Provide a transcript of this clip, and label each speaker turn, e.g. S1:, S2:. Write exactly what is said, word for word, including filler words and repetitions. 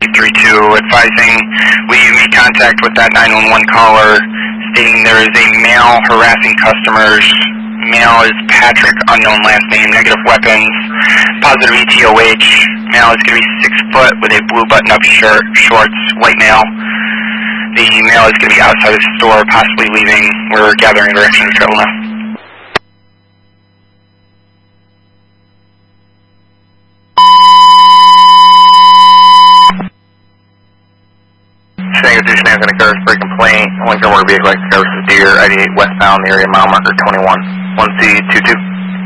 S1: eight three two, advising we made contact with that nine one one caller, stating there is a male harassing customers. Male is Patrick, unknown last name, negative weapons, positive E T O H. Male is going to be six foot with a blue button-up shirt, shorts, white male. The male is going to be outside the store, possibly leaving. We're gathering direction of travel now.
S2: Negative two, Shenanigans occurs, break complaint. Lincoln Motor Vehicle Services Deer, eighty-eight westbound, the area mile marker twenty-one. one C two two.